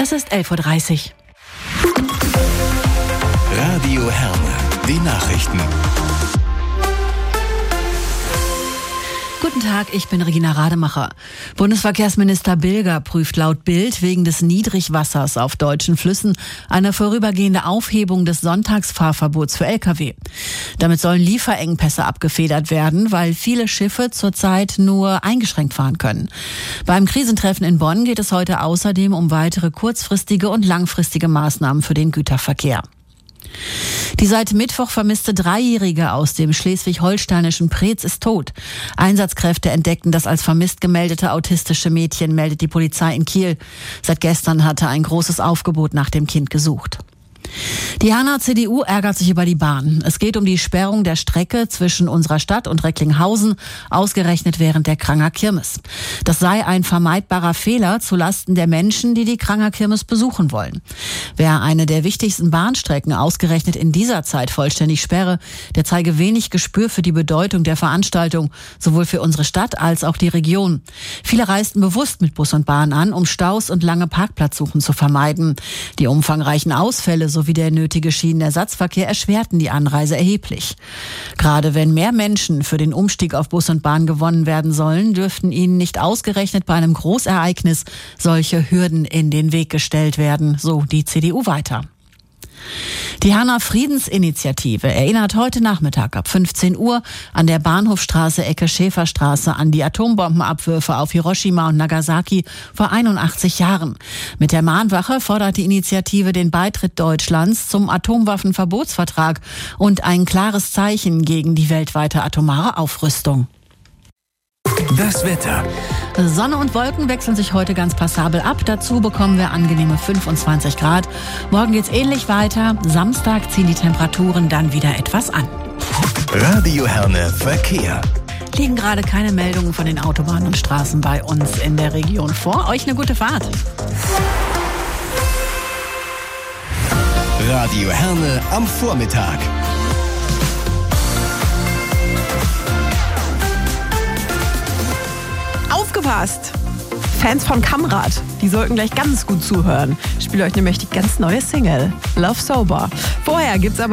Es ist 11.30 Uhr. Radio Herne, die Nachrichten. Guten Tag, ich bin Regina Rademacher. Bundesverkehrsminister Bilger prüft laut Bild wegen des Niedrigwassers auf deutschen Flüssen eine vorübergehende Aufhebung des Sonntagsfahrverbots für Lkw. Damit sollen Lieferengpässe abgefedert werden, weil viele Schiffe zurzeit nur eingeschränkt fahren können. Beim Krisentreffen in Bonn geht es heute außerdem um weitere kurzfristige und langfristige Maßnahmen für den Güterverkehr. Die seit Mittwoch vermisste Dreijährige aus dem schleswig-holsteinischen Preetz ist tot. Einsatzkräfte entdeckten das als vermisst gemeldete autistische Mädchen, meldet die Polizei in Kiel. Seit gestern hatte ein großes Aufgebot nach dem Kind gesucht. Die Herner CDU ärgert sich über die Bahn. Es geht um die Sperrung der Strecke zwischen unserer Stadt und Recklinghausen, ausgerechnet während der Kranger Kirmes. Das sei ein vermeidbarer Fehler zulasten der Menschen, die die Kranger Kirmes besuchen wollen. Wer eine der wichtigsten Bahnstrecken ausgerechnet in dieser Zeit vollständig sperre, der zeige wenig Gespür für die Bedeutung der Veranstaltung, sowohl für unsere Stadt als auch die Region. Viele reisten bewusst mit Bus und Bahn an, um Staus und lange Parkplatzsuchen zu vermeiden. Die umfangreichen Ausfälle sowie der nötige Schienenersatzverkehr erschwerten die Anreise erheblich. Gerade wenn mehr Menschen für den Umstieg auf Bus und Bahn gewonnen werden sollen, dürften ihnen nicht ausgerechnet bei einem Großereignis solche Hürden in den Weg gestellt werden, so die CDU weiter. Die Herner Friedensinitiative erinnert heute Nachmittag ab 15 Uhr an der Bahnhofstraße Ecke Schäferstraße an die Atombombenabwürfe auf Hiroshima und Nagasaki vor 81 Jahren. Mit der Mahnwache fordert die Initiative den Beitritt Deutschlands zum Atomwaffenverbotsvertrag und ein klares Zeichen gegen die weltweite atomare Aufrüstung. Das Wetter. Sonne und Wolken wechseln sich heute ganz passabel ab. Dazu bekommen wir angenehme 25 Grad. Morgen geht's ähnlich weiter. Samstag ziehen die Temperaturen dann wieder etwas an. Radio Herne Verkehr. Liegen gerade keine Meldungen von den Autobahnen und Straßen bei uns in der Region vor. Euch eine gute Fahrt. Radio Herne am Vormittag. Aufgepasst! Fans von Kamrad, die sollten gleich ganz gut zuhören. Ich spiele euch nämlich die ganz neue Single, Love Sober. Vorher gibt's aber